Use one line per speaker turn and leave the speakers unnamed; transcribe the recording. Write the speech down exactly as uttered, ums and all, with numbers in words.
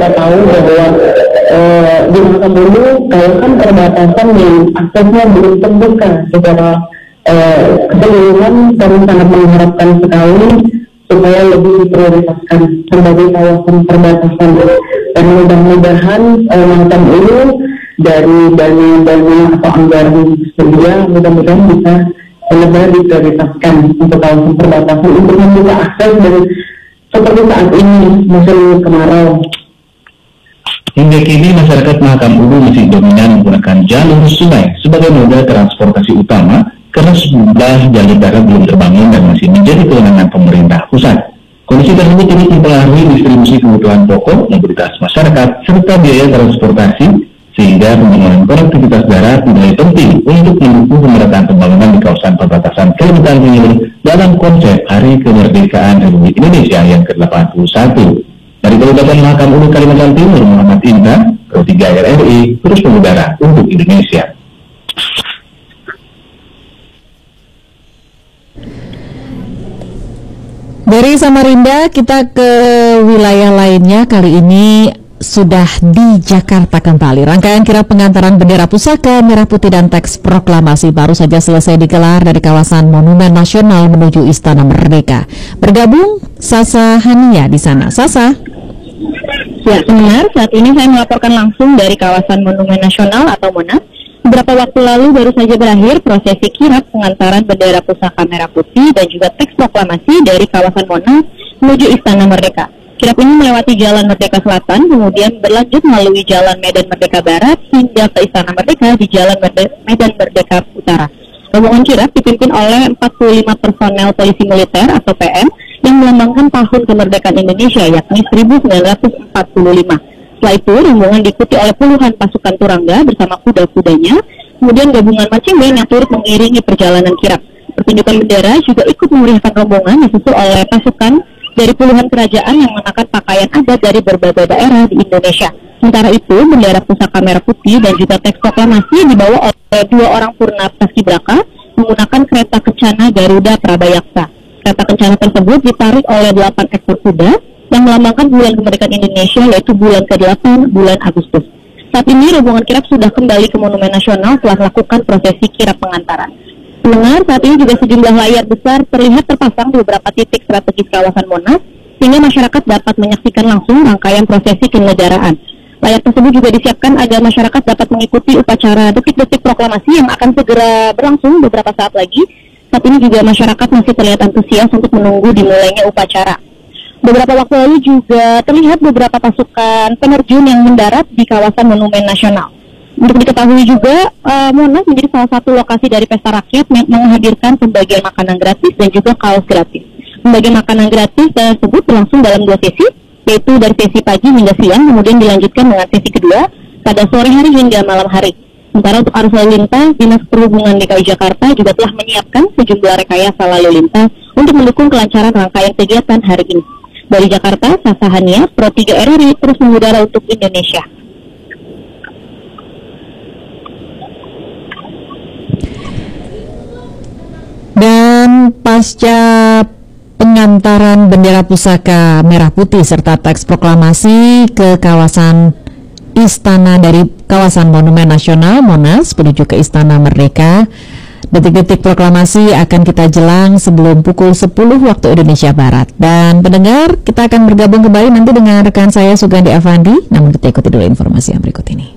kita tahu bahwa eh, di Makam Ulu kawasan perbatasan yang aksesnya belum terbuka secara eh, keseluruhan. Kami sangat mengharapkan sekali supaya lebih diprioritaskan sebagai kawasan perbatasan, dan mudah-mudahan eh, Makam Ulu dari dana-dana atau anggaran sedia mudah-mudahan bisa lebih diprioritaskan untuk kawasan perbatasan untuk membuka akses, dan seperti saat ini musim kemarau.
Hingga kini masyarakat Makam Ulu masih dominan menggunakan jalur sungai sebagai moda transportasi utama karena sejumlah jalur darat belum terbangun dan masih menjadi kewenangan pemerintah pusat. Kondisi tersebut ini mempengaruhi distribusi kebutuhan pokok, mobilitas masyarakat, serta biaya transportasi, sehingga pembangunan konektivitas darat menjadi penting untuk mendukung pemerataan pembangunan di kawasan perbatasan Kalimantan Timur dalam konsep Hari Kemerdekaan Republik Indonesia yang ke delapan puluh satu. Dari Kabupaten Makam Ulu, Kalimantan Timur, Muhammad Intan, Pro tiga R R I, terus mengudara untuk Indonesia.
Dari Samarinda kita ke wilayah lainnya, kali ini sudah di Jakarta kembali. Rangkaian kirap pengantaran bendera pusaka merah putih dan teks proklamasi baru saja selesai digelar dari kawasan Monumen Nasional menuju Istana Merdeka. Bergabung Sasa Hania di sana. Sasa.
Ya, benar. Saat ini saya melaporkan langsung dari kawasan Monumen Nasional atau Monas. Beberapa waktu lalu baru saja berakhir prosesi kirap pengantaran bendera pusaka merah putih dan juga teks proklamasi dari kawasan Monas menuju Istana Merdeka. Kirap ini melewati Jalan Merdeka Selatan, kemudian berlanjut melalui Jalan Medan Merdeka Barat hingga ke Istana Merdeka di Jalan Medan Merdeka Utara. Rombongan kirap dipimpin oleh empat puluh lima personel polisi militer atau P M yang melambangkan tahun kemerdekaan Indonesia, yakni seribu sembilan ratus empat puluh lima. Setelah itu, rombongan diikuti oleh puluhan pasukan turangga bersama kuda-kudanya, kemudian gabungan marching band yang turut mengiringi perjalanan kirap. Pertunjukan bendera juga ikut memeriahkan rombongan disusul oleh pasukan dari puluhan kerajaan yang mengenakan pakaian adat dari berbagai daerah di Indonesia. Sementara itu, bendera pusaka merah putih dan juga teks proklamasi dibawa oleh dua orang purna paskibraka menggunakan kereta kencana Garuda Prabayaksa. Kereta kencana tersebut ditarik oleh delapan ekor kuda yang melambangkan bulan kemerdekaan Indonesia, yaitu bulan ke delapan, bulan Agustus. Saat ini rombongan kirap sudah kembali ke Monumen Nasional setelah melakukan prosesi kirap pengantaran. Pendengar, saat ini juga sejumlah layar besar terlihat terpasang di beberapa titik strategis kawasan Monas, sehingga masyarakat dapat menyaksikan langsung rangkaian prosesi kenegaraan. Layar tersebut juga disiapkan agar masyarakat dapat mengikuti upacara detik-detik proklamasi yang akan segera berlangsung beberapa saat lagi. Saat ini juga masyarakat masih terlihat antusias untuk menunggu dimulainya upacara. Beberapa waktu lalu juga terlihat beberapa pasukan penerjun yang mendarat di kawasan Monumen Nasional. Untuk diketahui juga, uh, Monas menjadi salah satu lokasi dari pesta rakyat yang menghadirkan pembagian makanan gratis dan juga kaos gratis. Pembagian makanan gratis tersebut berlangsung dalam dua sesi, yaitu dari sesi pagi hingga siang, kemudian dilanjutkan dengan sesi kedua pada sore hari hingga malam hari. Sementara untuk arus lalu lintas, Dinas Perhubungan D K I Jakarta juga telah menyiapkan sejumlah rekayasa lalu lintas untuk mendukung kelancaran rangkaian kegiatan hari ini. Dari Jakarta, Sasa Hania, Pro tiga R R I, terus mengudara untuk Indonesia.
Dan pasca pengantaran bendera pusaka merah putih serta teks proklamasi ke kawasan Istana dari kawasan Monumen Nasional Monas menuju ke Istana Merdeka, detik-detik proklamasi akan kita jelang sebelum pukul sepuluh waktu Indonesia Barat. Dan pendengar, kita akan bergabung kembali nanti dengan rekan saya Sugandi Avandi. Namun kita ikuti dulu informasi yang berikut ini.